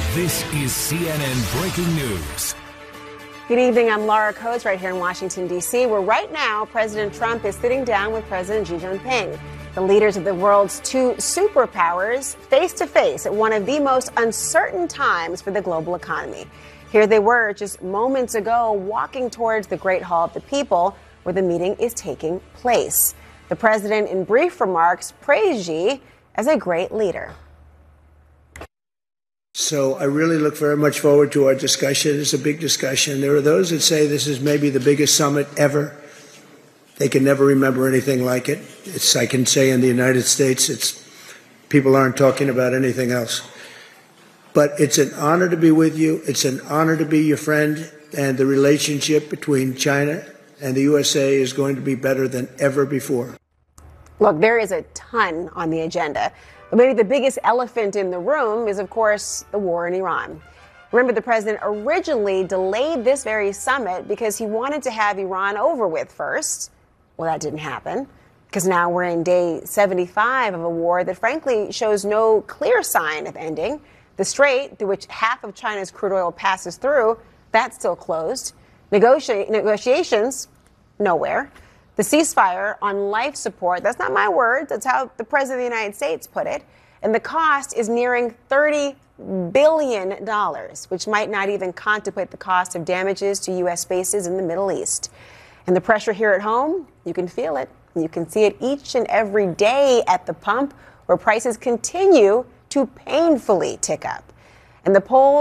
This is CNN Breaking News. Good evening. I'm Laura Coates right here in Washington, D.C., where right now President Trump is sitting down with President Xi Jinping. The leaders of the world's two superpowers face to face at one of the most uncertain times for the global economy. Here they were just moments ago walking towards the Great Hall of the People, where the meeting is taking place. The president, in brief remarks, praised Xi as a great leader. So I really look very much forward to our discussion. It's a big discussion. There are those that say this is maybe the biggest summit ever. They can never remember anything like it. I can say in the United States, people aren't talking about anything else. But it's an honor to be with you. It's an honor to be your friend. And the relationship between China and the USA is going to be better than ever before. Look, there is a ton on the agenda. But maybe the biggest elephant in the room is, of course, the war in Iran. Remember, the president originally delayed this very summit because he wanted to have Iran over with first. Well, that didn't happen because now we're in day 75 of a war that, frankly, shows no clear sign of ending. The strait, through which half of China's crude oil passes through, that's still closed. Negotiations, nowhere. The ceasefire on life support, that's not my words, that's how the president of the United States put it. And the cost is nearing $30 billion, which might not even contemplate the cost of damages to U.S. bases in the Middle East. And the pressure here at home, you can feel it. You can see it each and every day at the pump, where prices continue to painfully tick up. And the polls